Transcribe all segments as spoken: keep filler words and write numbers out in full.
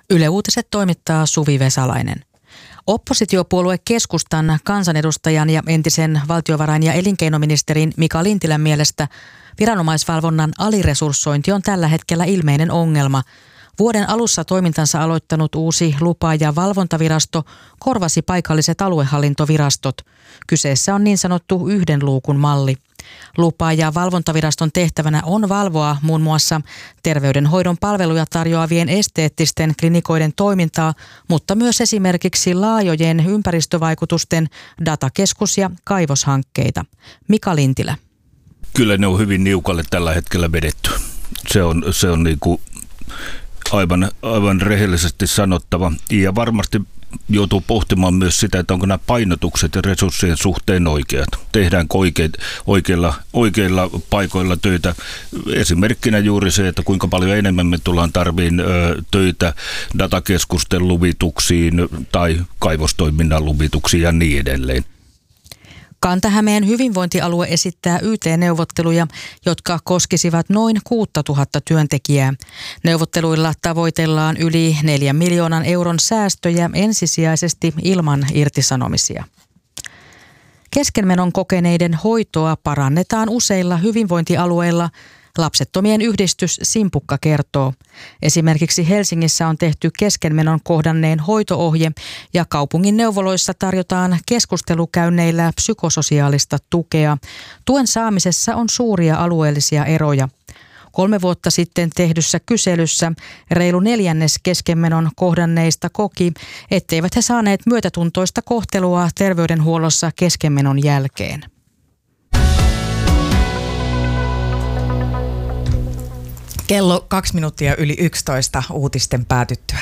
Yle Uutiset toimittaa Suvi Vesalainen. Oppositiopuolue Keskustan kansanedustajan ja entisen valtiovarain- ja elinkeinoministerin Mika Lintilän mielestä viranomaisvalvonnan aliresurssointi on tällä hetkellä ilmeinen ongelma. Vuoden alussa toimintansa aloittanut uusi lupa- ja valvontavirasto korvasi paikalliset aluehallintovirastot. Kyseessä on niin sanottu yhden luukun malli. Lupa- ja valvontaviraston tehtävänä on valvoa muun muassa terveydenhoidon palveluja tarjoavien esteettisten klinikoiden toimintaa, mutta myös esimerkiksi laajojen ympäristövaikutusten datakeskus- ja kaivoshankkeita. Mika Lintilä. Kyllä ne on hyvin niukalle tällä hetkellä vedetty. Se on, se on niin kuin aivan, aivan rehellisesti sanottava ja varmasti joutuu pohtimaan myös sitä, että onko nämä painotukset ja resurssien suhteen oikeat. Tehdäänkö oikein, oikeilla, oikeilla paikoilla töitä. Esimerkkinä juuri se, että kuinka paljon enemmän me tullaan tarviin ö, töitä datakeskusten luvituksiin tai kaivostoiminnan luvituksiin ja niin edelleen. Kanta-Hämeen hyvinvointialue esittää Y T-neuvotteluja, jotka koskisivat noin kuusituhatta työntekijää. Neuvotteluilla tavoitellaan yli neljän miljoonan euron säästöjä ensisijaisesti ilman irtisanomisia. Keskenmenon kokeneiden hoitoa parannetaan useilla hyvinvointialueilla. Lapsettomien yhdistys Simpukka kertoo. Esimerkiksi Helsingissä on tehty keskenmenon kohdanneen hoito-ohje ja kaupungin neuvoloissa tarjotaan keskustelukäynneillä psykososiaalista tukea. Tuen saamisessa on suuria alueellisia eroja. Kolme vuotta sitten tehdyssä kyselyssä reilu neljännes keskenmenon kohdanneista koki, etteivät he saaneet myötätuntoista kohtelua terveydenhuollossa keskenmenon jälkeen. Kello kaksi minuuttia yli yksitoista uutisten päätyttyä.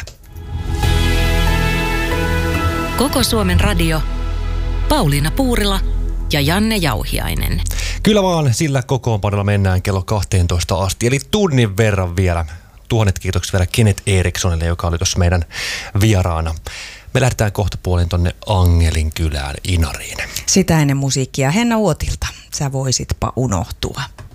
Koko Suomen radio, Pauliina Puurila ja Janne Jauhiainen. Kyllä vaan, sillä kokoonpanolla mennään kello kahteentoista asti, eli tunnin verran vielä. Tuhannet kiitokset vielä Kenneth Erikssonille, joka oli tuossa meidän vieraana. Me lähdetään kohta puolin tonne Angelin kylään Inariin. Sitä ennen musiikkia Henna Uotilta. Sä voisitpa unohtua.